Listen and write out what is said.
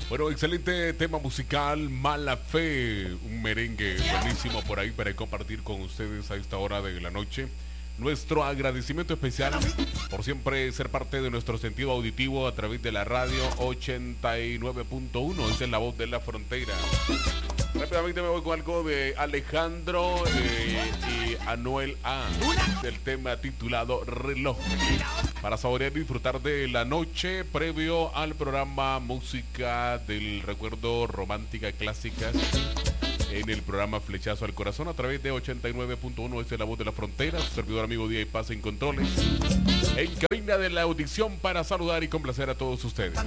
Bueno, excelente tema musical, Mala Fe, un merengue buenísimo por ahí para compartir con ustedes a esta hora de la noche. Nuestro agradecimiento especial por siempre ser parte de nuestro sentido auditivo a través de la radio 89.1, esa es la voz de la frontera. Rápidamente me voy con algo de Alejandro y Anuel A, del tema titulado Reloj, para saborear y disfrutar de la noche previo al programa Música del Recuerdo Romántica Clásicas en el programa Flechazo al Corazón a través de 89.1, esta es la voz de la frontera, su servidor amigo Día y Paz en controles, en cabina de la audición para saludar y complacer a todos ustedes.